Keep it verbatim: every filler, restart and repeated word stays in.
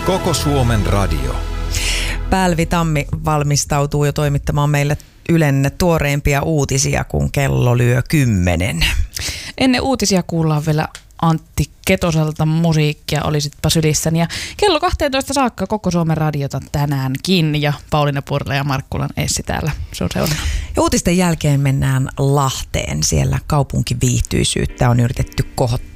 Koko Suomen radio. Päälvi Tammi valmistautuu jo toimittamaan meille Ylen tuoreimpia uutisia, kun kello lyö kymmenen. Ennen uutisia kuullaan vielä Antti Ketoselta musiikkia, olisitpa sylissäni. Ja kello kaksitoista saakka Koko Suomen radiota tänäänkin. Ja Pauliina Purla ja Markkulan Essi täällä. Se on seuraava. Ja uutisten jälkeen mennään Lahteen. Siellä kaupunkiviihtyisyyttä on yritetty kohottaa